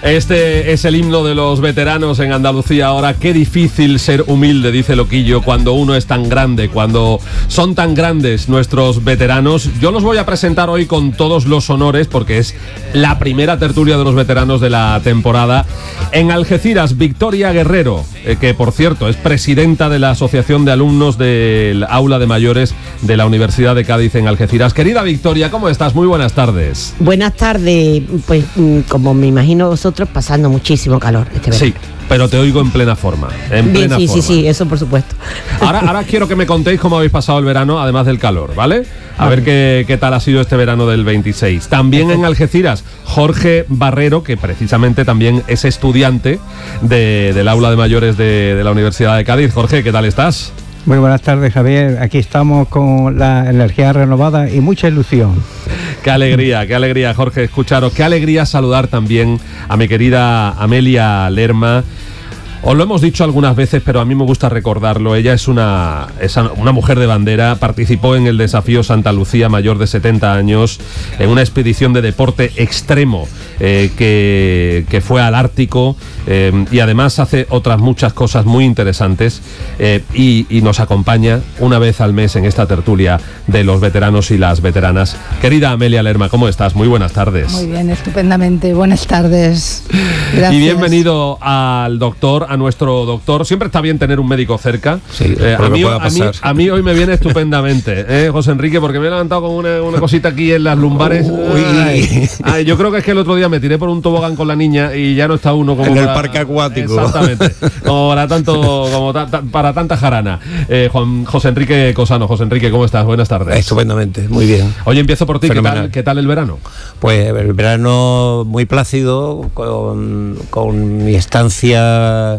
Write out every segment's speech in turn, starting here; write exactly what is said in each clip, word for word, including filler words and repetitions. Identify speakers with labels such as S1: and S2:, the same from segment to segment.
S1: Este es el himno de los veteranos en Andalucía ahora. Qué difícil ser humilde, dice Loquillo, cuando uno es tan grande, cuando son tan grandes nuestros veteranos. Yo los voy a presentar hoy con todos los honores porque es la primera tertulia de los veteranos de la temporada. En Algeciras, Victoria Guerrero, eh, que por cierto es presidenta de la Asociación de Alumnos del Aula de Mayores de la Universidad de Cádiz en Algeciras. Querida Victoria, ¿cómo estás? Muy buenas tardes.
S2: Buenas tardes. Pues como me imagino vosotros, pasando muchísimo calor este verano.
S1: Sí, pero te oigo en plena forma. En
S2: Bien,
S1: plena
S2: sí,
S1: forma.
S2: sí, sí, eso por supuesto.
S1: Ahora, ahora quiero que me contéis cómo habéis pasado el verano, además del calor, ¿vale? A ver qué, qué tal ha sido este verano del veintiséis. También en Algeciras, Jorge Barrero, que precisamente también es estudiante de, del Aula de Mayores de, de la Universidad de Cádiz. Jorge, ¿qué tal estás?
S3: Muy buenas tardes, Javier. Aquí estamos con la energía renovada y mucha ilusión.
S1: Qué alegría, qué alegría, Jorge, escucharos. Qué alegría saludar también a mi querida Amelia Lerma. Os lo hemos dicho algunas veces, pero a mí me gusta recordarlo. Ella es una, es una mujer de bandera, participó en el Desafío Santa Lucía, mayor de setenta años, en una expedición de deporte extremo eh, que, que fue al Ártico eh, y además hace otras muchas cosas muy interesantes eh, y, y nos acompaña una vez al mes en esta tertulia de los veteranos y las veteranas. Querida Amelia Lerma, ¿cómo estás? Muy buenas tardes.
S4: Muy bien, estupendamente. Buenas tardes. Gracias.
S1: Y bienvenido al doctor, a nuestro doctor. Siempre está bien tener un médico cerca.
S5: Sí,
S1: eh, a, mí,
S5: pueda
S1: a, mí,
S5: pasar.
S1: a mí hoy me viene estupendamente, ¿eh, José Enrique? Porque me he levantado con una, una cosita aquí en las lumbares. Ay, ay, yo creo que es que el otro día me tiré por un tobogán con la niña y ya no está uno como
S5: en
S1: para,
S5: el parque acuático.
S1: Exactamente. Como para tanto, como ta, ta, para tanta jarana. Eh, Juan, José Enrique Cosano. José Enrique, ¿cómo estás? Buenas tardes.
S5: Estupendamente, muy bien.
S1: Oye, empiezo por ti. ¿Qué
S5: Fenomenal.
S1: tal, ¿Qué tal el verano?
S5: Pues el verano muy plácido, con, con mi estancia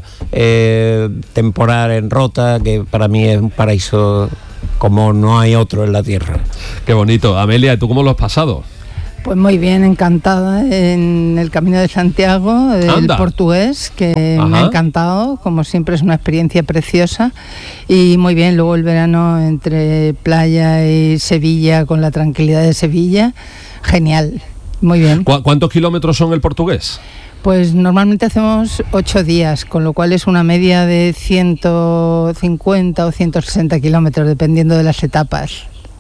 S5: eh, temporal en Rota, que para mí es un paraíso como no hay otro en la tierra.
S1: Qué bonito. Amelia, ¿tú cómo lo has pasado?
S4: Pues muy bien, encantada en el Camino de Santiago, el
S1: Anda.
S4: portugués, que
S1: Ajá.
S4: me ha encantado, como siempre es una experiencia preciosa, y muy bien, luego el verano entre playa y Sevilla, con la tranquilidad de Sevilla, genial, muy bien.
S1: ¿Cu- ¿Cuántos kilómetros son el portugués?
S4: Pues normalmente hacemos ocho días, con lo cual es una media de ciento cincuenta o ciento sesenta kilómetros, dependiendo de las etapas.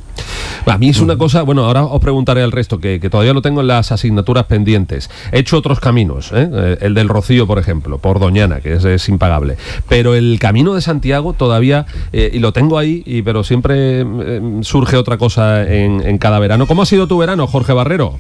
S1: A mí es una cosa, bueno, ahora os preguntaré al resto, que, que todavía lo tengo en las asignaturas pendientes. He hecho otros caminos, ¿eh? Eh, el del Rocío, por ejemplo, por Doñana, que es, es impagable. Pero el Camino de Santiago todavía, eh, y lo tengo ahí, y, pero siempre eh, surge otra cosa en, en cada verano. ¿Cómo ha sido tu verano, Jorge Barrero?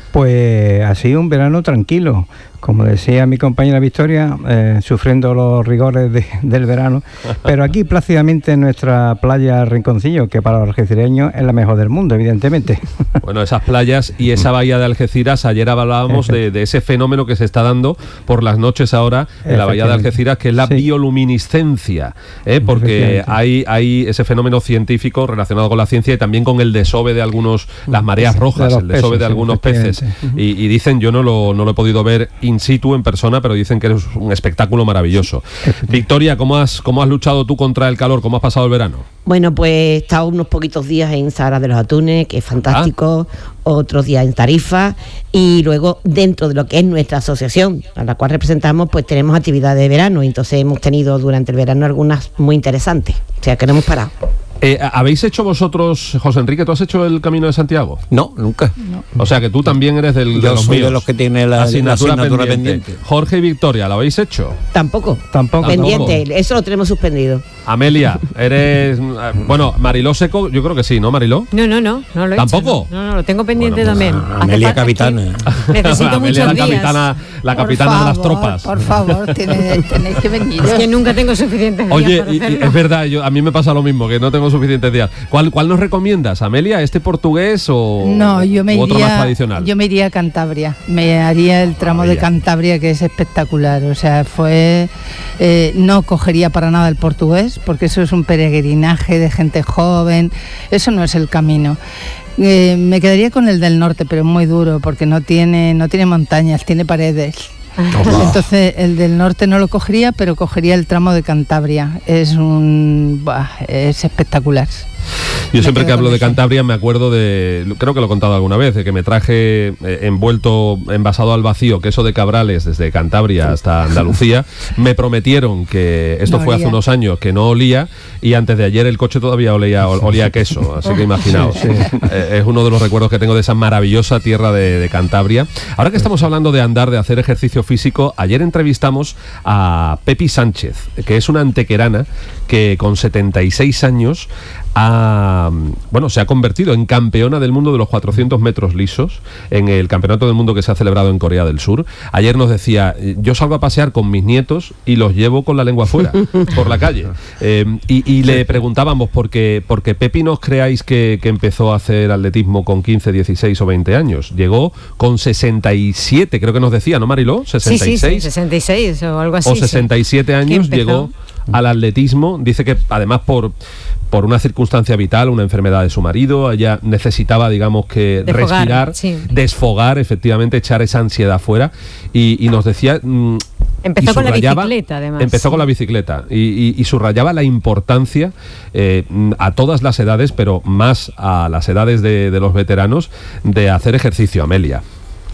S3: Pues ha sido un verano tranquilo, como decía mi compañera Victoria, eh, sufriendo los rigores de, del verano, pero aquí plácidamente en nuestra playa Rinconcillo, que para los algecireños es la mejor del mundo, evidentemente.
S1: Bueno, esas playas y esa bahía de Algeciras, ayer hablábamos de, de ese fenómeno que se está dando por las noches ahora en la bahía de Algeciras, que es la
S3: Sí.
S1: bioluminiscencia, ¿eh? Porque
S3: Efectivamente.
S1: hay, hay ese fenómeno científico relacionado con la ciencia y también con el desove de algunos, las mareas rojas,
S3: De los
S1: el desove
S3: peces,
S1: de algunos peces.
S3: efectivamente.
S1: Y, y dicen, yo no lo, no lo he podido ver in situ, en persona, pero dicen que es un espectáculo maravilloso. Victoria, ¿cómo has, cómo has luchado tú contra el calor? ¿Cómo has pasado el verano?
S2: Bueno, pues he estado unos poquitos días en Sahara de los Atunes, que es fantástico, otros días en Tarifa, y luego dentro de lo que es nuestra asociación, a la cual representamos, pues tenemos actividades de verano, y entonces hemos tenido durante el verano algunas muy interesantes, o sea que no hemos parado.
S1: Eh, ¿Habéis hecho vosotros, José Enrique, tú has hecho el Camino de Santiago?
S5: No, nunca.
S1: O sea que tú también eres del, de
S5: Yo
S1: los
S5: soy
S1: míos.
S5: de los que tiene la
S1: asignatura,
S5: la asignatura
S1: pendiente.
S5: pendiente.
S1: Jorge y Victoria, ¿lo habéis hecho?
S2: Tampoco.
S3: Tampoco.
S2: Pendiente, eso lo tenemos suspendido.
S1: Amelia, eres... eh, bueno, Mariló Seco, yo creo que sí, ¿no, Mariló?
S6: No, no, no, no lo he
S1: ¿Tampoco?
S6: hecho. No, no, no, lo tengo pendiente
S1: Bueno, pues,
S6: también.
S5: a-
S6: Hace
S5: Amelia
S6: falta
S5: capitana.
S6: que- Necesito
S1: Amelia,
S6: muchos
S1: la
S6: días.
S1: capitana, la
S4: Por
S1: capitana de las
S4: favor,
S1: tropas.
S4: Por favor, tenéis, tenéis que venir.
S6: Es que nunca tengo suficientes días
S1: Oye,
S6: para
S1: y- y
S6: hacerlo.
S1: es verdad, yo, a mí me pasa lo mismo, que no tengo suficientes días. ¿Cuál, cuál nos recomiendas, Amelia? ¿Este portugués o,
S4: No, yo me
S1: u otro más
S4: iría,
S1: tradicional?
S4: yo me iría a Cantabria, me haría el tramo
S1: Maravilla.
S4: de Cantabria, que es espectacular, o sea, fue, eh, no cogería para nada el portugués, porque eso es un peregrinaje de gente joven, eso no es el camino. Eh, me quedaría con el del norte, pero muy duro, porque no tiene, no tiene montañas, tiene paredes. Entonces el del norte no lo cogería, pero cogería el tramo de Cantabria. Es un, buah, es espectacular.
S1: Yo siempre que hablo de Cantabria me acuerdo de, creo que lo he contado alguna vez, de que me traje eh, envuelto, envasado al vacío, queso de Cabrales desde Cantabria hasta Andalucía. Me prometieron que, esto
S4: No
S1: fue
S4: olía.
S1: hace unos años, que no olía, y antes de ayer el coche todavía olía, olía a queso, así que imaginaos.
S3: Sí, sí.
S1: Eh, es uno de los recuerdos que tengo de esa maravillosa tierra de, de Cantabria. Ahora que estamos hablando de andar, de hacer ejercicio físico, ayer entrevistamos a Pepi Sánchez, que es una antequerana que con setenta y seis años ha, bueno, se ha convertido en campeona del mundo de los cuatrocientos metros lisos en el campeonato del mundo que se ha celebrado en Corea del Sur. Ayer nos decía, yo salgo a pasear con mis nietos y los llevo con la lengua fuera por la calle. Eh, y, y le preguntábamos, porque, porque Pepi, no os creáis que, que empezó a hacer atletismo con quince, dieciséis o veinte años. Llegó con sesenta y siete, creo que nos decía, ¿no, Mariló? sesenta y seis.
S6: Sí, sí, sí, sesenta y seis o algo así.
S1: O sesenta y siete
S6: sí.
S1: años
S6: Que empezó.
S1: llegó al atletismo. Dice que además por, por una circunstancia vital, una enfermedad de su marido, ella necesitaba, digamos, que
S6: Desfogar,
S1: respirar,
S6: sí.
S1: desfogar, efectivamente, echar esa ansiedad fuera. Y, y nos decía... mmm,
S6: Empezó
S1: y
S6: con la
S1: subrayaba-
S6: bicicleta, además.
S1: Empezó con la bicicleta y, y- y subrayaba la importancia eh, a todas las edades, pero más a las edades de, de los veteranos, de hacer ejercicio, Amelia.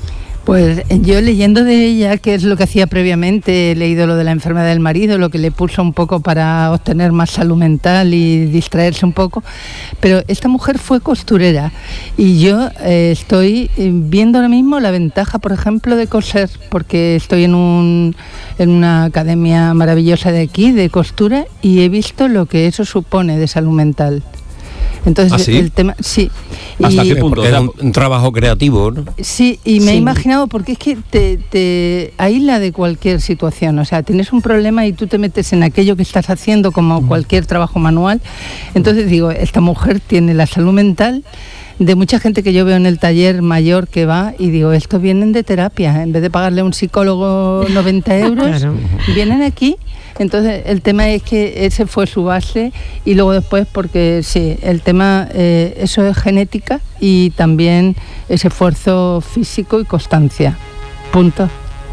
S4: Pues yo leyendo de ella, que es lo que hacía previamente, he leído lo de la enfermedad del marido, lo que le puso un poco para obtener más salud mental y distraerse un poco, pero esta mujer fue costurera y yo eh, estoy viendo ahora mismo la ventaja, por ejemplo, de coser, porque estoy en, un, en una academia maravillosa de aquí, de costura, y he visto lo que eso supone de salud mental. Entonces,
S1: ¿Ah, sí?
S4: el tema, sí.
S1: ¿Hasta
S4: Y-
S1: qué punto?
S5: Porque es un, un trabajo creativo, ¿no?
S4: Sí, y me he
S2: Sí.
S4: imaginado, porque es que te, te aísla de cualquier situación, o sea, tienes un problema y tú te metes en aquello que estás haciendo como cualquier trabajo manual. Entonces digo, esta mujer tiene la salud mental de mucha gente que yo veo en el taller mayor que va y digo, estos vienen de terapia, en vez de pagarle a un psicólogo noventa euros,
S2: Claro.
S4: vienen aquí. Entonces el tema es que ese fue su base y luego después porque sí, el tema, eh, eso es genética y también ese esfuerzo físico y constancia. Punto.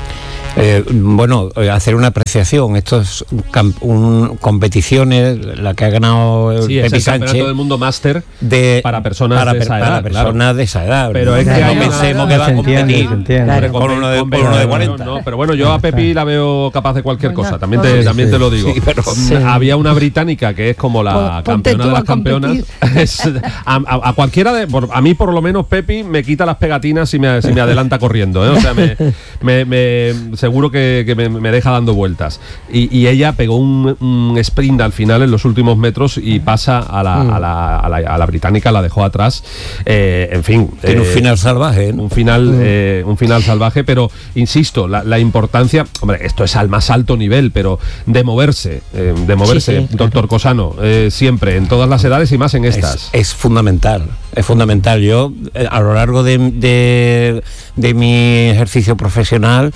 S5: Eh, bueno, eh, hacer una apreciación. Esto es un camp- un- competiciones, la que ha ganado eh,
S1: Sí, es
S5: Pepi
S1: el campeonato
S5: Sánchez.
S1: del mundo máster
S5: de,
S1: para personas
S5: para
S1: de
S5: per-
S1: esa
S5: para
S1: edad,
S5: personas
S1: claro.
S5: de esa edad.
S1: Pero
S5: no,
S1: es que
S5: no
S1: hay una-
S5: pensemos que va a
S3: se entiende,
S5: competir
S3: se entiende.
S2: Claro.
S5: con uno de,
S1: con
S5: con uno de
S1: Pepi,
S5: cuarenta.
S1: no, pero bueno, yo a Pepi la veo capaz de cualquier
S4: Bueno,
S1: cosa, también
S4: bueno.
S1: te, también te lo digo.
S5: Sí, pero-
S1: Mm, Había una británica que es como la
S4: Pon- ponte
S1: campeona
S4: tú
S1: de
S4: a
S1: las campeonas.
S4: competir.
S1: Es- a, a- a cualquiera de, por- a mí por lo menos Pepi me quita las pegatinas si me, si me adelanta corriendo, ¿eh? O sea, me, me- me- seguro que, que me, me deja dando vueltas. Y, y ella pegó un, un sprint al final en los últimos metros y pasa a la, a la, a la, a la británica, la dejó atrás. Eh, en fin.
S5: Tiene un
S1: eh,
S5: final salvaje, ¿no?
S1: un final eh, un final salvaje, pero insisto, la, la importancia, hombre, esto es al más alto nivel, pero de moverse, eh, de moverse,
S2: Sí, sí,
S1: doctor Cosano, eh, siempre, en todas las edades y más en estas.
S5: Es, es fundamental, es fundamental. Yo, eh, a lo largo de, de, de mi ejercicio profesional,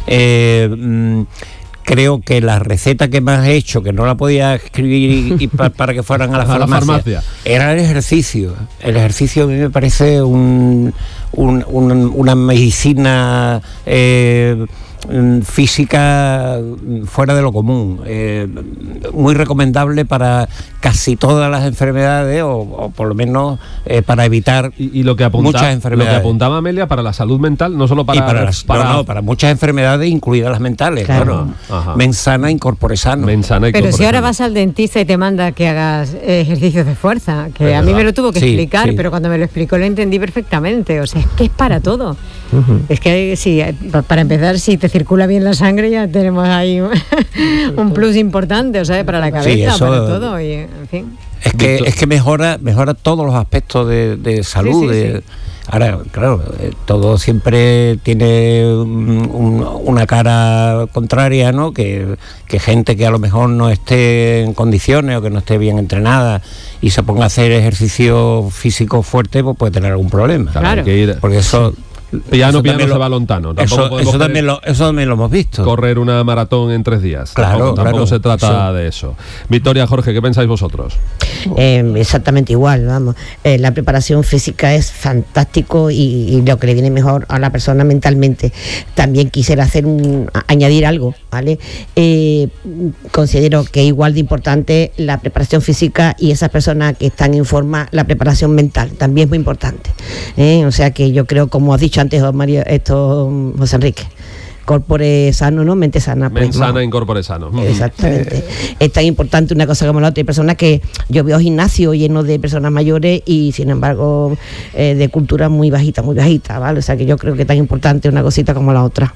S5: eh, mm, creo que la receta que me has hecho, que no la podía escribir y, y pa- para que fueran a la,
S1: A la
S5: farmacia,
S1: farmacia.
S5: era el ejercicio. El ejercicio a mí me parece un, un- un- una medicina eh, mm, física fuera de lo común, eh, muy recomendable para casi todas las enfermedades o, o por lo menos eh, para evitar
S1: Y, y lo que
S5: muchas
S1: apunta, lo que
S5: enfermedades.
S1: apuntaba Amelia para la salud mental, no solo para
S5: y para, las-
S1: para,
S5: no, no, para muchas enfermedades, incluidas las mentales.
S2: Claro.
S5: Claro.
S1: Ajá.
S5: Mensana incorpore sano.
S1: mensana y
S6: Pero si
S1: corporal.
S6: ahora vas al dentista y te manda que hagas eh, ejercicios de fuerza, que
S1: Es
S6: a mí
S1: verdad.
S6: me lo tuvo que
S5: Sí,
S6: explicar,
S5: sí.
S6: pero cuando me lo explicó lo entendí perfectamente. O sea, es que es para todo. Es que sí, eh, pa- para empezar, si te circula bien la sangre ya tenemos ahí un, un plus importante, o sea, para la cabeza,
S5: eso-
S6: para todo, y en fin.
S5: Es que,
S1: Víctor.
S5: es que mejora, mejora todos los aspectos de, de salud.
S6: Sí, sí,
S5: de-
S6: sí.
S5: Ahora, claro, eh, todo siempre tiene un- un- una cara contraria, ¿no? Que, que gente que a lo mejor no esté en condiciones o que no esté bien entrenada y se ponga a hacer ejercicio físico fuerte, pues puede tener algún problema.
S1: Claro,
S6: Claro.
S1: hay que ir-
S5: Porque eso...
S1: Piano,
S5: eso
S1: piano
S5: también
S1: se
S5: lo-
S1: va lontano. Tampoco
S5: Eso,
S1: podemos
S5: eso,
S1: querer
S5: también lo, eso también lo hemos visto.
S1: correr una maratón en tres días.
S5: Claro,
S1: tampoco, tampoco
S5: claro.
S1: se trata
S5: Eso.
S1: de eso. Victoria, Jorge, ¿qué pensáis vosotros?
S2: Eh, exactamente igual, vamos. Eh, la preparación física es fantástico y, y lo que le viene mejor a la persona mentalmente. También quisiera hacer un, a- añadir algo ¿vale? Eh, considero que es igual de importante la preparación física y esas personas que están en forma, la preparación mental, también es muy importante. ¿eh? O sea que yo creo, como has dicho antes, María, esto, José Enrique, corpore sano, ¿no? Mente sana. Pues,
S1: Mente sana, incorpore sano.
S2: Exactamente. Es tan importante una cosa como la otra. Hay personas que yo veo gimnasio lleno de personas mayores y sin embargo eh, de cultura muy bajita, muy bajita, ¿vale? O sea que yo creo que es tan importante una cosita como la otra.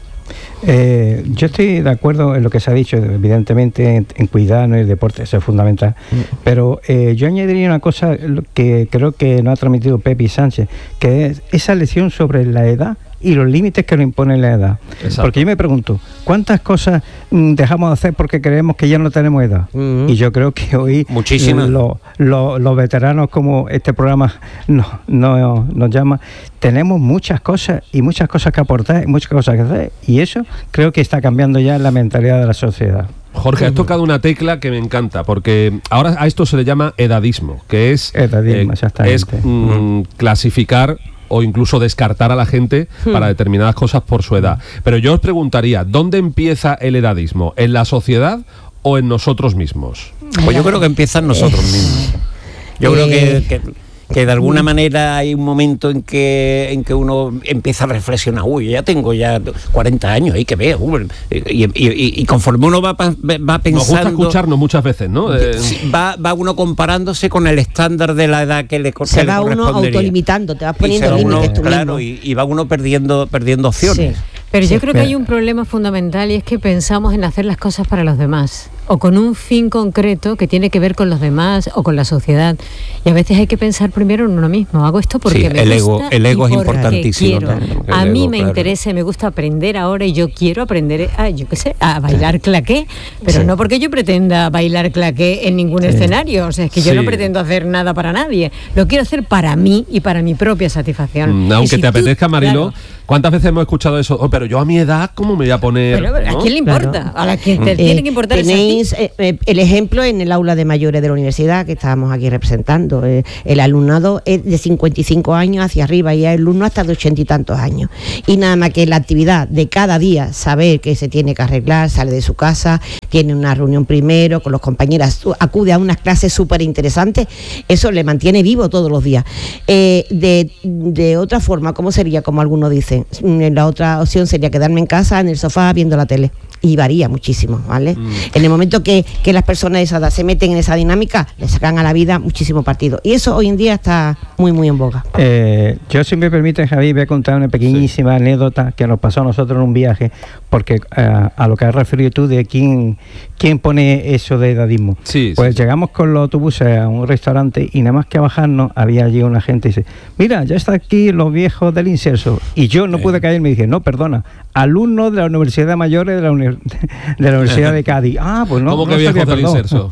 S3: Eh, yo estoy de acuerdo en lo que se ha dicho, evidentemente en, en cuidar, ¿no? El deporte, eso es fundamental, mm. pero eh, yo añadiría una cosa que creo que nos ha transmitido Pepe Sánchez, que es esa lección sobre la edad y los límites que nos impone la edad. Exacto. Porque yo me pregunto, ¿cuántas cosas mm, dejamos de hacer porque creemos que ya no tenemos edad? Uh-huh. Y yo creo que hoy
S5: muchísimas
S3: lo, lo, los veteranos, como este programa nos no, nos llama, tenemos muchas cosas y muchas cosas que aportar, muchas cosas que hacer, y eso creo que está cambiando ya la mentalidad de la sociedad.
S1: Jorge, has tocado una tecla que me encanta, porque ahora a esto se le llama edadismo, que es,
S3: edadismo,
S1: eh, es mm, clasificar o incluso descartar a la gente hmm. para determinadas cosas por su edad. Pero yo os preguntaría, ¿dónde empieza el edadismo? ¿En la sociedad o en nosotros mismos?
S5: Pues yo creo que empieza en nosotros mismos. Yo creo que, que, que de alguna manera hay un momento en que en que uno empieza a reflexionar, uy, ya tengo ya cuarenta años, hay que ver, uy, y, y, y, y conforme uno va, va pensando...
S1: Nos gusta escucharnos muchas veces, ¿no? Eh,
S5: va, va uno comparándose con el estándar de la edad que le, que
S2: se
S5: le
S2: va uno autolimitando, te vas poniendo límites tú
S5: claro,
S2: mismo.
S5: Y, y va uno perdiendo, perdiendo opciones.
S6: Sí. Pero yo creo que hay un problema fundamental y es que pensamos en hacer las cosas para los demás o con un fin concreto que tiene que ver con los demás o con la sociedad. Y a veces hay que pensar primero en uno mismo. Hago esto porque
S5: sí,
S6: me
S5: el
S6: gusta
S5: ego, el ego
S6: y
S5: es importantísimo.
S6: Quiero.
S5: También,
S6: a mí
S5: ego,
S6: me
S5: claro.
S6: interesa, me gusta aprender ahora y yo quiero aprender, a, yo qué sé, a bailar claqué, pero sí. no porque yo pretenda bailar claqué en ningún sí. escenario. O sea, es que yo sí. no pretendo hacer nada para nadie. Lo quiero hacer para mí y para mi propia satisfacción.
S1: Mm, aunque
S6: si
S1: te apetezca,
S6: tú,
S1: Marilo,
S6: claro.
S1: ¿cuántas veces hemos escuchado eso? Oh, pero yo a mi edad, ¿cómo me voy a poner?
S6: Pero, ¿no? ¿A quién le importa? Claro. A la que te eh, tiene que importar
S2: tenéis eh, eh, el ejemplo en el aula de mayores de la universidad que estábamos aquí representando. Eh, el alumnado es de cincuenta y cinco años hacia arriba y hay alumnos hasta de ochenta y tantos años. Y nada más que la actividad de cada día, saber que se tiene que arreglar, sale de su casa, tiene una reunión primero con los compañeros, acude a unas clases súper interesantes, eso le mantiene vivo todos los días. Eh, de, de otra forma, ¿cómo sería? Como algunos dicen, la otra opción sería quedarme en casa, en el sofá, viendo la tele. Y varía muchísimo, ¿vale? Mm. En el momento que, que las personas de esa edad se meten en esa dinámica, le sacan a la vida muchísimo partido. Y eso hoy en día está muy, muy en boga.
S3: Eh, yo, si me permite, Javi, voy a contar una pequeñísima sí. anécdota que nos pasó a nosotros en un viaje, porque uh, a lo que has referido tú de quién, quién pone eso de edadismo.
S1: Sí,
S3: pues
S1: sí.
S3: llegamos con los autobuses a un restaurante y nada más que a bajarnos había allí una gente y dice, mira, ya está aquí los viejos del Inserso. Y yo no eh. pude caer y me dije, no, perdona, alumnos de la Universidad de Mayores de la, uni- de la Universidad de Cádiz. Ah, pues no.
S1: ¿Cómo
S3: no
S1: que viejos del Inserso?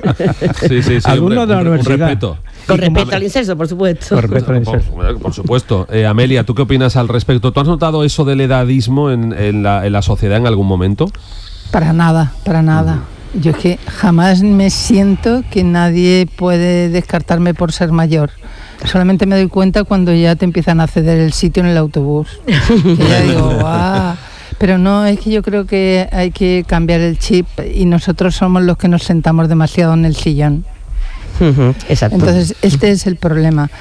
S1: sí, sí, sí.
S3: Alumnos
S1: hombre,
S3: de la
S1: un,
S3: universidad.
S1: Un respeto.
S2: Con respecto al Inserso, por supuesto.
S3: Con respecto al Inserso.
S1: Por, por supuesto. Eh, Amelia, ¿tú qué opinas al respecto? ¿Tú has notado eso del edadismo en, en, la, en la sociedad en algún momento?
S4: Para nada, para nada. Mm. Yo es que jamás me siento que nadie puede descartarme por ser mayor. Solamente me doy cuenta cuando ya te empiezan a ceder el sitio en el autobús. Que ya digo, guau. Pero no, es que yo creo que hay que cambiar el chip y nosotros somos los que nos sentamos demasiado en el sillón.
S2: Uh-huh, exacto.
S4: Entonces, este es el problema.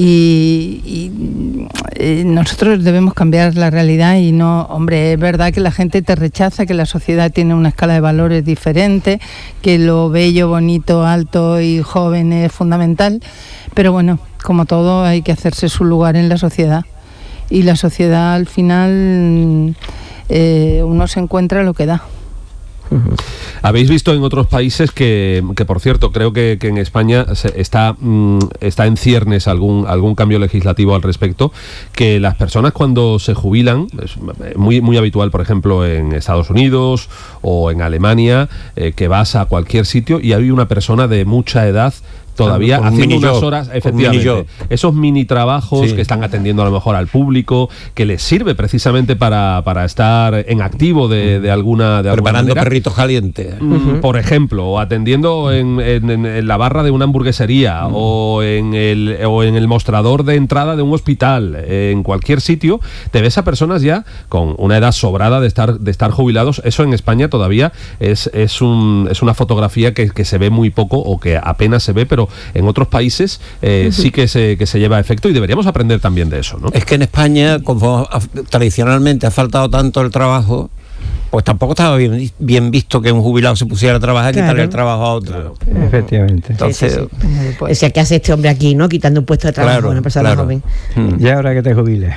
S4: Y, y, y nosotros debemos cambiar la realidad y no, hombre, es verdad que la gente te rechaza, que la sociedad tiene una escala de valores diferente, que lo bello, bonito, alto y joven es fundamental, pero bueno, como todo hay que hacerse su lugar en la sociedad. Y la sociedad al final eh, uno se encuentra lo que da.
S1: Uh-huh. Habéis visto en otros países que, que por cierto, creo que, que en España se está, mm, está en ciernes algún, algún cambio legislativo al respecto, que las personas cuando se jubilan, es muy, muy habitual, por ejemplo, en Estados Unidos o en Alemania, eh, que vas a cualquier sitio y hay una persona de mucha edad todavía
S5: Con un
S1: haciendo
S5: mini
S1: unas
S5: job,
S1: horas,
S5: con
S1: efectivamente,
S5: mini job.
S1: esos mini trabajos
S5: Sí.
S1: que están atendiendo a lo mejor al público, que les sirve precisamente para, para estar en activo de, de alguna de alguna
S5: Preparando
S1: manera.
S5: perritos calientes.
S1: Mm, por ejemplo, o atendiendo en, en- en- en la barra de una hamburguesería
S5: Mm.
S1: o, en el, o en el mostrador de entrada de un hospital, en cualquier sitio, te ves a personas ya con una edad sobrada de estar, de estar jubilados. Eso en España todavía es, es, un, es una fotografía que, que se ve muy poco o que apenas se ve, pero en otros países eh, sí que se, que se lleva a efecto y deberíamos aprender también de eso, ¿no?
S5: Es que en España, como ha- tradicionalmente ha faltado tanto el trabajo, pues tampoco estaba bien, bien visto que un jubilado se pusiera a trabajar y
S2: Claro.
S5: quitarle el trabajo a otro.
S3: Efectivamente.
S5: Entonces,
S2: Sí, sí,
S4: No se puede.
S2: O sea, ¿qué hace este hombre aquí, no? Quitando un puesto de trabajo
S5: Claro,
S2: a una persona
S5: claro.
S2: joven.
S5: mm.
S3: Ya ahora que te jubiles.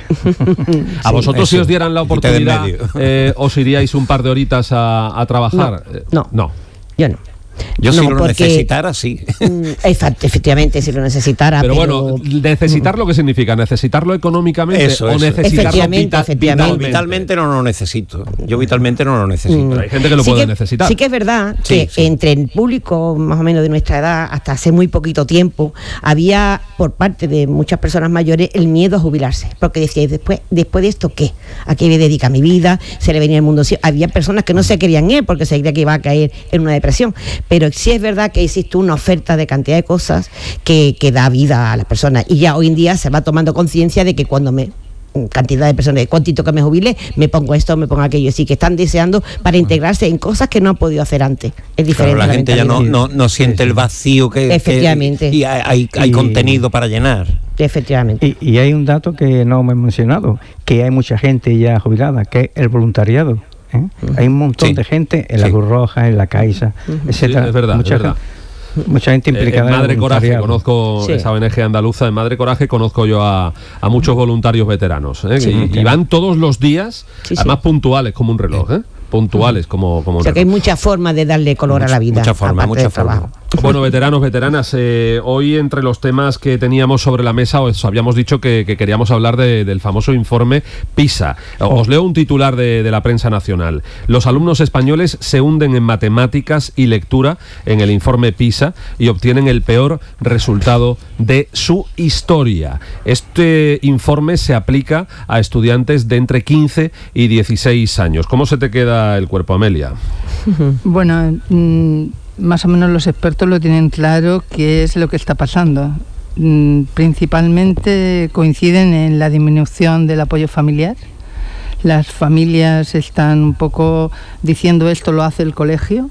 S1: A vosotros si
S5: eso.
S1: os dieran la
S5: Quite de en
S1: oportunidad,
S5: medio.
S1: eh, ¿os iríais un par de horitas a, a trabajar?
S2: No,
S1: Eh,
S2: no.
S1: no.
S2: Yo no.
S5: Yo
S2: No,
S5: si lo
S2: porque-
S5: necesitara, sí.
S2: Mm, efa- Efectivamente, si lo necesitara.
S1: Pero,
S2: Pero,
S1: bueno, ¿necesitarlo qué significa? ¿Necesitarlo económicamente
S5: Eso,
S1: o
S5: eso.
S1: necesitarlo
S2: Efectivamente,
S1: vita-
S2: efectivamente.
S5: No, vitalmente no lo necesito. Yo vitalmente no lo necesito.
S1: Pero hay gente que lo
S2: sí
S1: puede
S2: que-
S1: necesitar.
S2: Sí que es verdad
S5: Sí,
S2: que
S5: sí.
S2: entre el público más o menos de nuestra edad, hasta hace muy poquito tiempo, había por parte de muchas personas mayores el miedo a jubilarse. Porque decía, ¿y después, después de esto qué? ¿A qué me dedica mi vida? ¿Se le venía el mundo? Sí, había personas que no se querían ir porque se creía que iba a caer en una depresión. Pero sí es verdad que existe una oferta de cantidad de cosas que, que da vida a las personas. Y ya hoy en día se va tomando conciencia de que cuando me cantidad de personas, de cuantito que me jubile, me pongo esto, me pongo aquello, así que están deseando para integrarse en cosas que no han podido hacer antes. Es diferente.
S5: Pero la gente ya no,
S2: mentalidad.
S5: no, no siente el vacío que, que-
S2: Efectivamente.
S5: y hay, hay, hay
S3: Y-
S5: contenido para llenar.
S2: Efectivamente.
S3: Y, y hay un dato que no me he mencionado, que hay mucha gente ya jubilada, que es el voluntariado. ¿eh? Hay un montón
S5: Sí.
S3: de gente en la
S5: Sí.
S3: Cruz Roja, en la Caixa, etcétera.
S1: Sí, es verdad,
S3: mucha
S1: es verdad.
S3: gente- Mucha gente
S1: Eh,
S3: implicada
S1: en
S3: el
S1: Madre Coraje,
S3: voluntariado.
S1: conozco
S2: Sí.
S1: esa O N G andaluza, en Madre Coraje conozco yo a, a muchos voluntarios veteranos, ¿eh?
S2: Sí.
S1: y, y van todos los días,
S2: Sí, sí.
S1: además puntuales como un reloj, ¿eh? puntuales como, como
S2: O
S1: un
S2: sea que hay
S1: reloj.
S2: muchas formas de darle color a la vida.
S5: Mucha forma,
S2: aparte
S5: mucha
S2: del
S5: forma.
S2: trabajo.
S1: Bueno, veteranos, veteranas, eh, hoy entre los temas que teníamos sobre la mesa os habíamos dicho que, que queríamos hablar de- del famoso informe PISA. Os leo un titular de, de la prensa nacional. Los alumnos españoles se hunden en matemáticas y lectura en el informe PISA y obtienen el peor resultado de su historia. Este informe se aplica a estudiantes de entre quince y dieciséis años. ¿Cómo se te queda el cuerpo, Amelia?
S4: Bueno, mm, más o menos los expertos lo tienen claro qué es lo que está pasando. Mm, principalmente coinciden en la disminución del apoyo familiar. Las familias están un poco diciendo esto lo hace el colegio.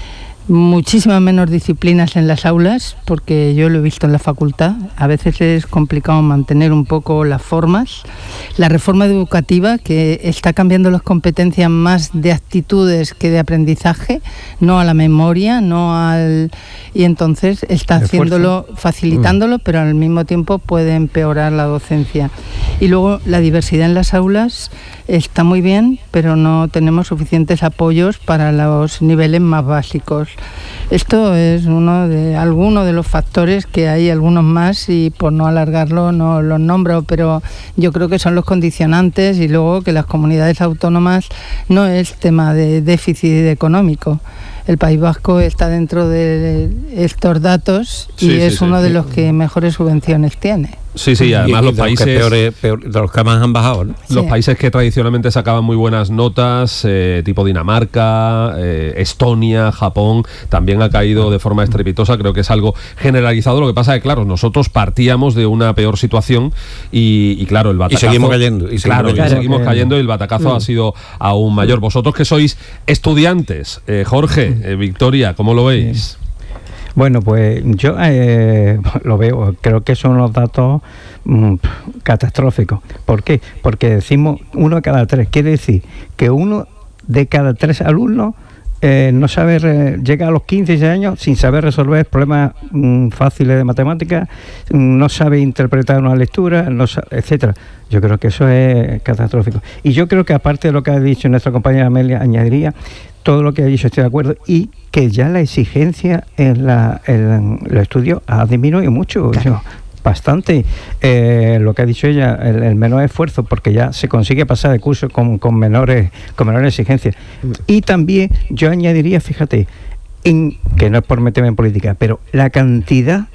S4: Muchísimas menos disciplinas en las aulas, porque yo lo he visto en la facultad. A veces es complicado mantener un poco las formas. La reforma educativa, que está cambiando las competencias más de actitudes que de aprendizaje, no a la memoria, no al... Y entonces está
S3: Esfuerzo.
S4: haciéndolo, facilitándolo, pero al mismo tiempo puede empeorar la docencia. Y luego la diversidad en las aulas está muy bien, pero no tenemos suficientes apoyos para los niveles más básicos. Esto es uno de algunos de los factores, que hay algunos más y por no alargarlo no los nombro, pero yo creo que son los condicionantes, y luego que las comunidades autónomas no es tema de déficit económico. El País Vasco está dentro de estos datos y
S1: Sí, sí,
S4: es
S1: sí.
S4: uno de los que mejores subvenciones tiene.
S1: Sí, sí, además
S5: Y- y
S1: los
S5: de
S1: países...
S5: que peores- peor- de los que más han bajado, ¿no?
S1: Los
S4: Sí.
S1: países que tradicionalmente sacaban muy buenas notas, eh, tipo Dinamarca, eh, Estonia, Japón, también ha caído de forma estrepitosa. Creo que es algo generalizado. Lo que pasa es que, claro, nosotros partíamos de una peor situación y, y claro, el batacazo...
S5: seguimos cayendo, y seguimos
S1: claro, y
S5: cayendo.
S1: seguimos cayendo y el batacazo ha sido aún mayor. Vosotros que sois estudiantes, eh, Jorge, eh, Victoria, ¿cómo lo veis?
S3: Bueno, pues yo eh, lo veo, creo que son los datos mm, catastróficos. ¿Por qué? Porque decimos uno de cada tres, quiere decir que uno de cada tres alumnos eh, no sabe, re- llega a los quince, dieciséis años sin saber resolver problemas mm, fáciles de matemáticas, mm, no sabe interpretar una lectura, no sa- etcétera. Yo creo que eso es catastrófico. Y yo creo que aparte de lo que ha dicho nuestra compañera Amelia, añadiría todo lo que ha dicho, estoy de acuerdo, y que ya la exigencia en, la, en los estudios ha disminuido mucho, yo, bastante. Eh, lo que ha dicho ella, el, el menor esfuerzo, porque ya se consigue pasar de curso con, con menores con menores exigencias. Y también yo añadiría, fíjate, en, que no es por meterme en política, pero la cantidad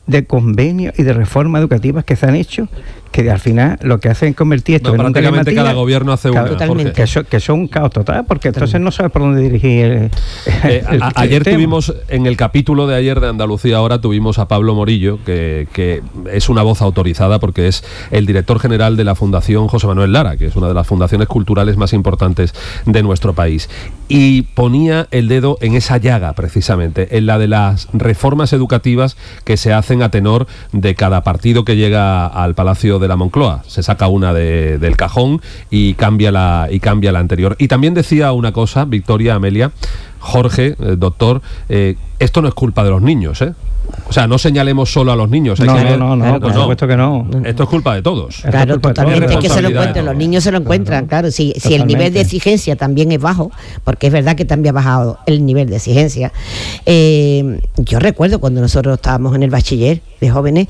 S3: de convenios y de reformas educativas que se han hecho, que al final lo que hacen es convertir esto
S1: no,
S3: en un
S1: prácticamente cada gobierno hace una,
S3: totalmente, que son que son un caos total, porque entonces no sabes por dónde dirigir el,
S1: eh,
S3: el,
S1: a,
S3: el
S1: ayer
S3: tema.
S1: tuvimos en el capítulo de ayer de Andalucía Ahora tuvimos a Pablo Morillo, que, que es una voz autorizada porque es el director general de la Fundación José Manuel Lara, que es una de las fundaciones culturales más importantes de nuestro país, y ponía el dedo en esa llaga precisamente, en la de las reformas educativas que se hacen a tenor de cada partido que llega al Palacio de la Moncloa. Se saca una de, del cajón y cambia la y cambia la anterior. Y también decía una cosa, Victoria, Amelia, Jorge, eh, doctor, eh, esto no es culpa de los niños, ¿eh? O sea, no señalemos solo a los niños. Hay
S3: no,
S1: que
S3: no,
S1: ver,
S3: no, no, por supuesto que no.
S1: Esto es culpa de todos.
S2: Claro, totalmente, es que se lo encuentran, los niños se lo encuentran, claro. Si, si el nivel de exigencia también es bajo, porque es verdad que también ha bajado el nivel de exigencia. Eh, yo recuerdo cuando nosotros estábamos en el bachiller de jóvenes,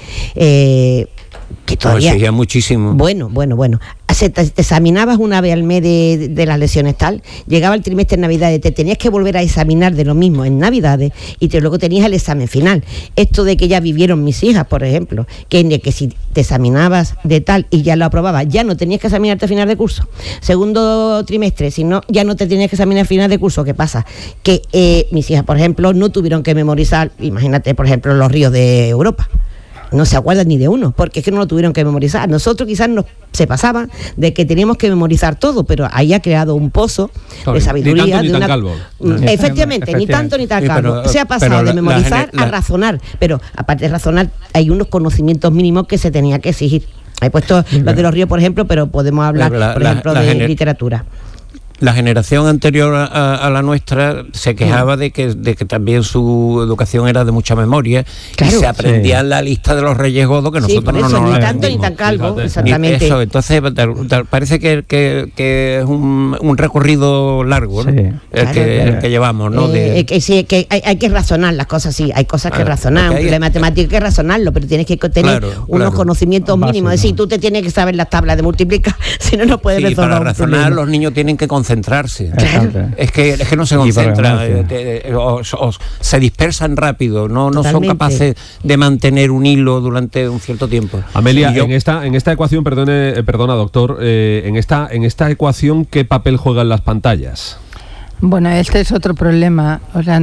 S2: eh, que todavía...
S5: Pues muchísimo.
S2: Bueno, bueno, bueno. Se te, te examinabas una vez al mes de, de las lesiones tal, llegaba el trimestre de Navidades, te tenías que volver a examinar de lo mismo en Navidades y te, luego tenías el examen final. Esto de que ya vivieron mis hijas, por ejemplo, que, que si te examinabas de tal y ya lo aprobabas, ya no tenías que examinarte a final de curso. Segundo trimestre, si no, ya no te tenías que examinar a final de curso. ¿Qué pasa? Que eh, mis hijas, por ejemplo, no tuvieron que memorizar, imagínate, por ejemplo, los ríos de Europa. No se acuerdan ni de uno, porque es que no lo tuvieron que memorizar. Nosotros quizás nos se pasaba de que teníamos que memorizar todo, pero ahí ha creado un pozo de sabiduría.
S1: Ni tanto, ni
S2: de
S1: tan
S2: una...
S1: calvo.
S2: Efectivamente, Efectivamente, ni tanto ni tan sí, calvo. Pero, se ha pasado de memorizar la, la, a razonar, pero aparte de razonar hay unos conocimientos mínimos que se tenía que exigir. He puesto sí, los de los ríos, por ejemplo, pero podemos hablar, la, por ejemplo, la, la de gener- literatura.
S5: La generación anterior a, a la nuestra se quejaba de que, de que también su educación era de mucha memoria, claro, y se aprendía sí. la lista de los Reyes Godos que nosotros sí, por eso,
S2: no nos
S5: ni
S2: tanto ni tan calvo, fíjate. Exactamente.
S5: Eso, entonces parece que, que, que es un, un recorrido largo, ¿no? Sí. el, claro, que, claro. el que llevamos, ¿no?
S2: Eh,
S5: de...
S2: que sí, que hay, hay que razonar las cosas, sí, hay cosas claro, que razonar, un de matemática hay que razonarlo, pero tienes que tener claro, unos claro. conocimientos mínimos, es decir, tú te tienes que saber las tablas de multiplicar, si no, no puedes
S5: sí,
S2: resolver
S5: para
S2: un
S5: razonar
S2: problema.
S5: Los niños tienen que concentrarse.
S2: Claro.
S5: Es que es que no se concentran, eh, o, o, se dispersan rápido, no, no son capaces de mantener un hilo durante un cierto tiempo.
S1: Amelia, yo, en esta en esta ecuación, perdone, eh, perdona doctor, eh, en esta en esta ecuación, ¿qué papel juegan las pantallas?
S4: Bueno, este es otro problema. O sea,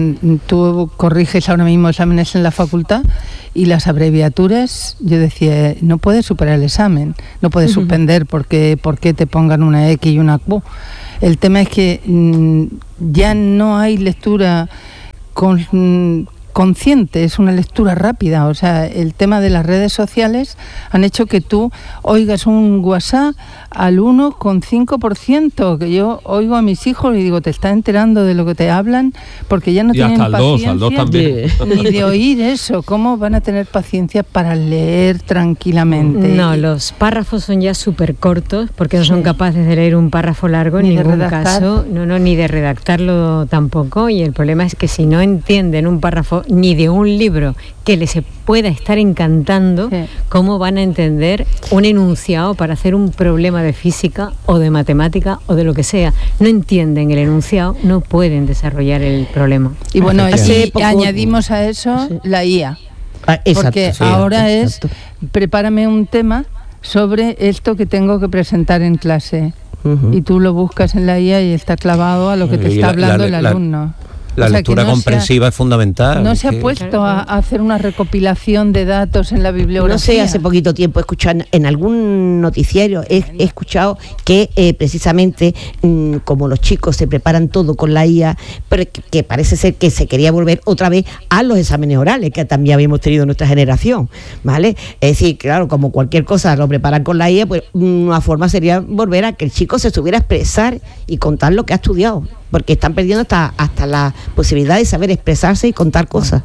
S4: tú corriges ahora mismo exámenes en la facultad y las abreviaturas, yo decía, no puedes superar el examen, no puedes uh-huh. suspender porque, porque te pongan una X y una Q. El tema es que mmm, ya no hay lectura con, mmm, consciente, es una lectura rápida. O sea, el tema de las redes sociales han hecho que tú oigas un WhatsApp al uno coma cinco por ciento, que yo oigo a mis hijos y digo, te estás enterando de lo que te hablan, porque ya no
S1: y
S4: tienen
S1: hasta
S4: paciencia
S1: al dos, al dos también.
S4: ni de oír eso. ¿Cómo van a tener paciencia para leer tranquilamente?
S6: No, los párrafos son ya súper cortos, porque no sí. son capaces de leer un párrafo largo en ni ningún caso, no, no, ni de redactarlo tampoco, y el problema es que si no entienden un párrafo ni de un libro que les pueda estar encantando, sí. ¿cómo van a entender un enunciado para hacer un problema de física o de matemática o de lo que sea? No entienden el enunciado, no pueden desarrollar el problema.
S4: Y bueno, y poco... añadimos a eso sí. la I A. Ah, exacto, porque sí, ahora exacto. es, prepárame un tema sobre esto que tengo que presentar en clase. Uh-huh. Y tú lo buscas en la I A y está clavado a lo que te y está la, hablando la, el alumno.
S5: La o sea, lectura no comprensiva ha, es fundamental.
S4: No se ha puesto a, a hacer una recopilación de datos en la bibliografía.
S2: No sé, hace poquito tiempo he escuchado en algún noticiario, he, he escuchado que eh, precisamente mmm, como los chicos se preparan todo con la I A, pero que, que parece ser que se quería volver otra vez a los exámenes orales que también habíamos tenido en nuestra generación, ¿vale? Es decir, claro, como cualquier cosa lo preparan con la I A, pues una forma sería volver a que el chico se subiera a expresar y contar lo que ha estudiado, porque están perdiendo hasta, hasta la posibilidad de saber expresarse y contar cosas.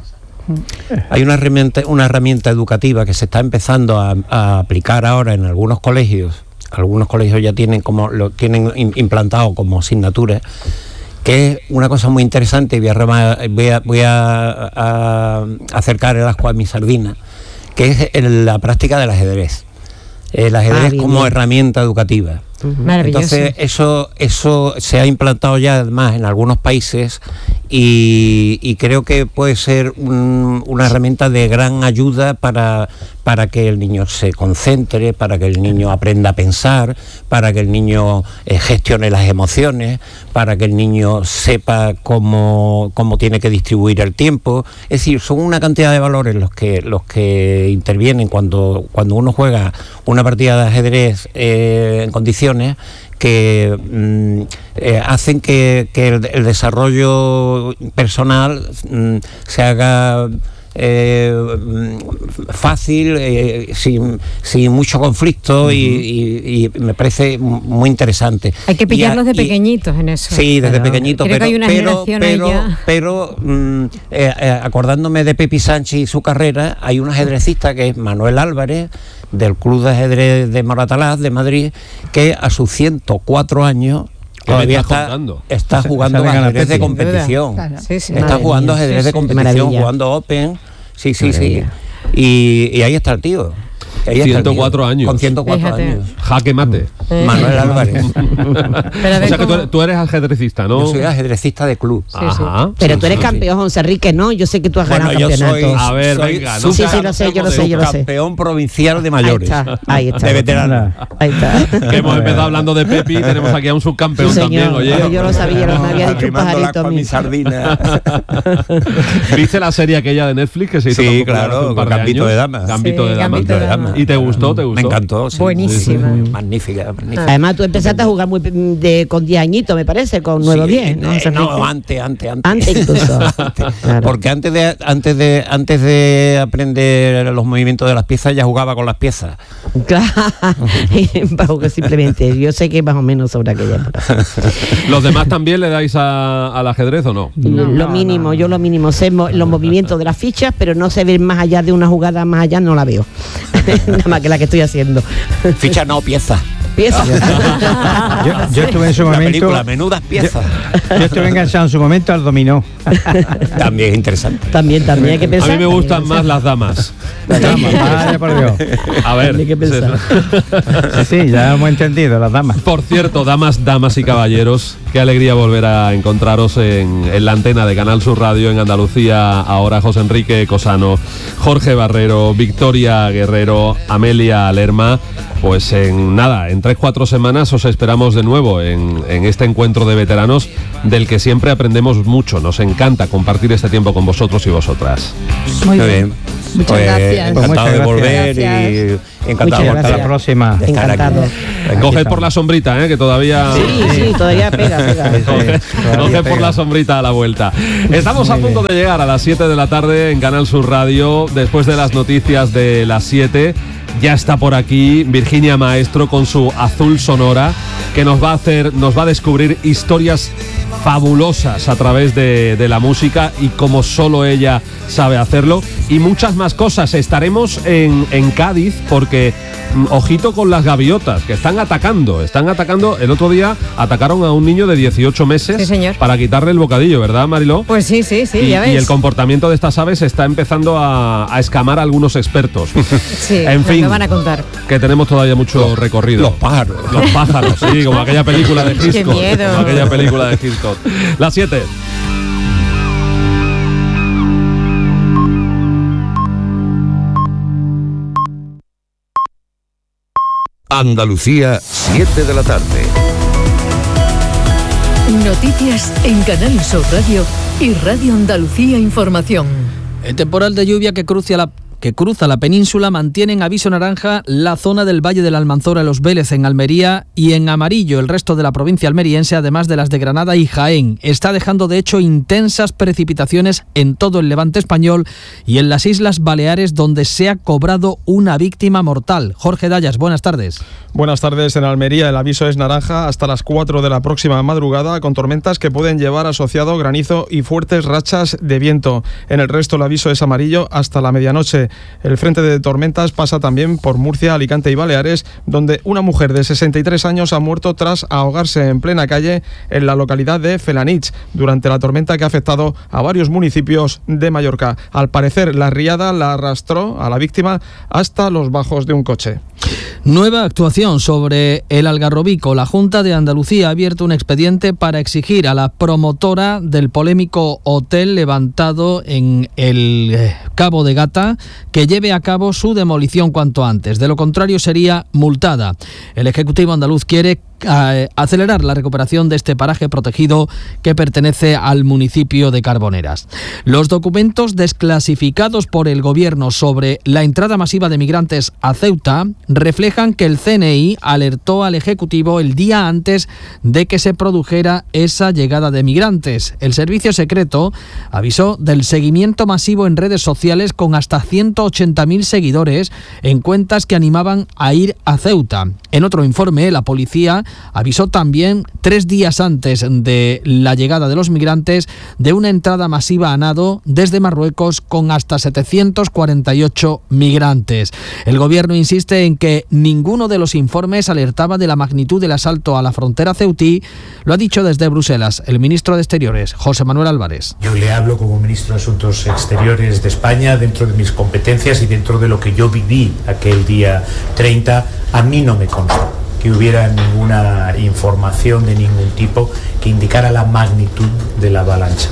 S5: Hay una herramienta, una herramienta educativa que se está empezando a, a aplicar ahora en algunos colegios. Algunos colegios ya tienen como lo tienen implantado como asignatura, que es una cosa muy interesante, y voy a, voy a, voy a, a acercar el ascua a mi sardina, que es el, la práctica del ajedrez. El ajedrez ah, bien, como bien. herramienta educativa.
S6: Maravilloso.
S5: Entonces eso, eso se ha implantado ya además en algunos países y, y creo que puede ser un, una herramienta de gran ayuda para, para que el niño se concentre, para que el niño aprenda a pensar, para que el niño eh, gestione las emociones, para que el niño sepa cómo, cómo tiene que distribuir el tiempo. Es decir, son una cantidad de valores los que, los que intervienen cuando, cuando uno juega una partida de ajedrez eh, en condiciones que mm, eh, hacen que, que el, el desarrollo personal mm, se haga eh, fácil, eh, sin, sin mucho conflicto. Uh-huh. y, y, y me parece muy interesante.
S6: Hay que pillarlos
S5: y,
S6: de pequeñitos en eso.
S5: Sí, desde pequeñitos, pero,
S6: que
S5: pero, pero, pero mm, eh, eh, acordándome de Pepi Sánchez y su carrera, hay un ajedrecista que es Manuel Álvarez, del Club de Ajedrez de Moratalaz, de Madrid, que a sus ciento cuatro años todavía está, está jugando ajedrez de competición. Claro. Sí, sí. Está jugando ajedrez de competición, jugando Open. Sí, sí, sí. Y, y ahí está el tío.
S1: ciento cuatro años.
S5: Con ciento cuatro Fíjate. años.
S1: Jaque mate.
S5: Eh. Manuel Álvarez.
S1: O sea que tú eres, tú eres ajedrecista, ¿no?
S5: Yo soy ajedrecista de club.
S2: Sí, Ajá. Sí. Pero sí, tú eres sí, campeón, sí. José Enrique, ¿no? Yo sé que tú has
S5: bueno,
S2: ganado campeonatos.
S5: Soy,
S1: a ver,
S5: soy
S1: venga. ¿no?
S2: Sí, sí, lo sé, yo lo sé, yo lo sé.
S5: Campeón provincial de mayores.
S2: Ahí está, ahí está.
S5: De veterana.
S2: Ahí está.
S1: Que hemos empezado hablando de Pepi, tenemos aquí a un subcampeón
S2: sí,
S1: también, oye.
S2: Yo lo sabía, no, me había dicho un pajarito a mí.
S1: ¿Viste la serie aquella de Netflix que se hizo?
S5: Sí, claro, con Gambito de Damas.
S1: Gambito de Damas. ¿Y te gustó? ¿Te gustó?
S5: Me encantó, sí.
S6: Buenísima.
S5: Sí, sí. Magnífica, magnífica.
S2: Además, tú empezaste a jugar muy de, con diez añitos, me parece, con nueve o diez, ¿no?
S5: Eh, no, antes, antes, antes.
S2: Antes incluso.
S5: antes. Claro. Porque antes de, antes, de, antes de aprender los movimientos de las piezas, ya jugaba con las piezas.
S2: Claro, simplemente, yo sé que más o menos sobre aquella época.
S1: ¿Los demás también le dais a, al ajedrez o no?
S2: no lo mínimo, no. yo lo mínimo, sé mo los movimientos de las fichas, pero no sé ver más allá de una jugada, más allá no la veo. Nada más que la que estoy haciendo.
S5: Ficha no, pieza.
S2: Pieza.
S3: yo, yo estuve en su momento.
S5: Película, menudas piezas.
S3: Yo, yo estuve enganchado en su momento al dominó.
S5: También es interesante.
S2: También, también hay que pensar.
S1: A mí me gustan más las damas.
S3: Las damas, vaya por Dios.
S1: A ver.
S2: Hay que pensar.
S3: Sí, sí, ya hemos entendido, las damas.
S1: Por cierto, damas, damas y caballeros, qué alegría volver a encontraros en, en la antena de Canal Sur Radio en Andalucía. Ahora José Enrique Cosano, Jorge Barrero, Victoria Guerrero, Amelia Lerma. Pues en nada, en tres, cuatro semanas os esperamos de nuevo en, en este encuentro de veteranos del que siempre aprendemos mucho. Nos encanta compartir este tiempo con vosotros y vosotras.
S4: Muy bien. bien. Muchas
S5: pues,
S4: gracias.
S5: Encantado
S3: pues
S5: de volver
S4: gracias.
S5: y encantado de
S3: hasta la próxima.
S5: De estar
S2: Encantado.
S5: aquí.
S1: Coged por la sombrita, ¿eh? Que todavía...
S2: Sí, sí, todavía pega, pega.
S1: Coged, coged por la sombrita a la vuelta. Estamos a punto de llegar a las siete de la tarde en Canal Sur Radio, después de las noticias de las siete. Ya está por aquí Virginia Maestro con su Azul Sonora, que nos va a hacer, nos va a descubrir historias fabulosas a través de, de la música y como solo ella sabe hacerlo, y muchas más cosas. Estaremos en, en Cádiz porque ojito con las gaviotas que están atacando, están atacando. El otro día atacaron a un niño de dieciocho meses,
S6: sí, señor,
S1: para quitarle el bocadillo, ¿verdad, Mariló?
S6: Pues sí, sí, sí,
S1: y,
S6: ya ves.
S1: Y el comportamiento de estas aves está empezando a, a escamar a algunos expertos.
S6: Sí,
S1: en fin,
S6: me van a contar.
S1: Que tenemos todavía mucho los, recorrido.
S5: Los pájaros.
S1: Los pájaros, sí, como aquella película de Hitchcock.
S6: Qué miedo.
S1: Como aquella película de Hitchcock. Las siete.
S7: Andalucía, siete de la tarde.
S8: Noticias en Canal Sur Radio y Radio Andalucía Información.
S9: El temporal de lluvia que cruza la que cruza la península mantiene en aviso naranja la zona del Valle de la Almanzora, Los Vélez en Almería, y en amarillo el resto de la provincia almeriense, además de las de Granada y Jaén. Está dejando de hecho intensas precipitaciones en todo el levante español y en las Islas Baleares, donde se ha cobrado una víctima mortal. Jorge Dallas, buenas tardes.
S10: Buenas tardes. En Almería el aviso es naranja hasta las cuatro de la próxima madrugada, con tormentas que pueden llevar asociado granizo y fuertes rachas de viento. En el resto el aviso es amarillo hasta la medianoche. Alicante. El frente de tormentas pasa también por Murcia, Alicante y Baleares, donde una mujer de sesenta y tres años ha muerto tras ahogarse en plena calle en la localidad de Felanich durante la tormenta que ha afectado a varios municipios de Mallorca. Al parecer, la riada la arrastró a la víctima hasta los bajos de un coche.
S9: Nueva actuación sobre el Algarrobico. La Junta de Andalucía ha abierto un expediente para exigir a la promotora del polémico hotel levantado en el Cabo de Gata que lleve a cabo su demolición cuanto antes. De lo contrario, sería multada. El Ejecutivo andaluz quiere eh, acelerar la recuperación de este paraje protegido que pertenece al municipio de Carboneras. Los documentos desclasificados por el Gobierno sobre la entrada masiva de migrantes a Ceuta reflejan que el C N I alertó al Ejecutivo el día antes de que se produjera esa llegada de migrantes. El servicio secreto avisó del seguimiento masivo en redes sociales con hasta ciento ochenta mil seguidores en cuentas que animaban a ir a Ceuta. En otro informe, la policía avisó también tres días antes de la llegada de los migrantes de una entrada masiva a nado desde Marruecos con hasta setecientos cuarenta y ocho migrantes. El Gobierno insiste en que ninguno de los informes alertaba de la magnitud del asalto a la frontera ceutí. Lo ha dicho desde Bruselas el ministro de Exteriores, José Manuel Álvarez.
S11: Yo le hablo como ministro de Asuntos Exteriores de España dentro de mis competencias y dentro de lo que yo viví aquel día treinta. A mí no me consta que hubiera ninguna información de ningún tipo que indicara la magnitud de la avalancha.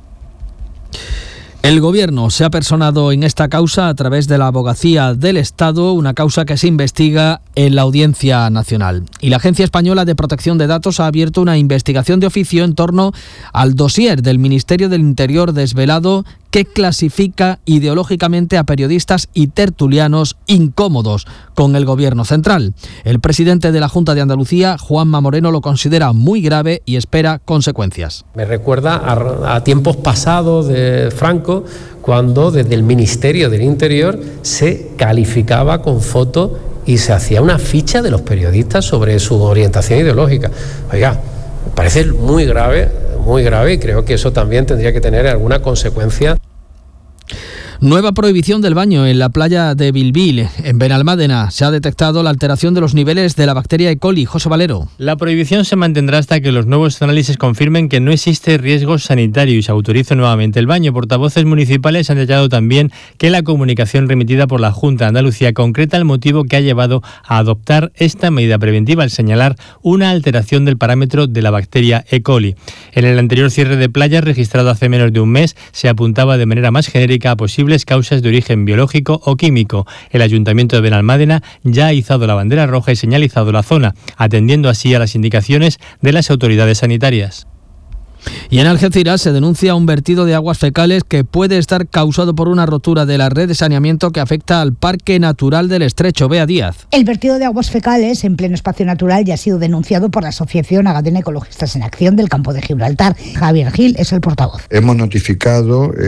S9: El Gobierno se ha personado en esta causa a través de la Abogacía del Estado, una causa que se investiga en la Audiencia Nacional. Y la Agencia Española de Protección de Datos ha abierto una investigación de oficio en torno al dossier del Ministerio del Interior desvelado que clasifica ideológicamente a periodistas y tertulianos incómodos con el Gobierno central. El presidente de la Junta de Andalucía, Juanma Moreno, lo considera muy grave y espera consecuencias.
S12: Me recuerda a, a tiempos pasados de Franco, cuando desde el Ministerio del Interior se calificaba con fotos y se hacía una ficha de los periodistas sobre su orientación ideológica. Oiga, me parece muy grave, muy grave, y creo que eso también tendría que tener alguna consecuencia.
S9: Nueva prohibición del baño en la playa de Bilbil, en Benalmádena. Se ha detectado la alteración de los niveles de la bacteria E. coli. José Valero.
S13: La prohibición se mantendrá hasta que los nuevos análisis confirmen que no existe riesgo sanitario y se autorice nuevamente el baño. Portavoces municipales han detallado también que la comunicación remitida por la Junta de Andalucía concreta el motivo que ha llevado a adoptar esta medida preventiva al señalar una alteración del parámetro de la bacteria E. coli. En el anterior cierre de playas registrado hace menos de un mes se apuntaba de manera más genérica a posibles causas de origen biológico o químico. El Ayuntamiento de Benalmádena ya ha izado la bandera roja y señalizado la zona, atendiendo así a las indicaciones de las autoridades sanitarias.
S9: Y en Algeciras se denuncia un vertido de aguas fecales que puede estar causado por una rotura de la red de saneamiento que afecta al Parque Natural del Estrecho. Bea Díaz.
S14: El vertido de aguas fecales en pleno espacio natural ya ha sido denunciado por la Asociación Agadena Ecologistas en Acción del Campo de Gibraltar. Javier Gil es el portavoz.
S15: Hemos notificado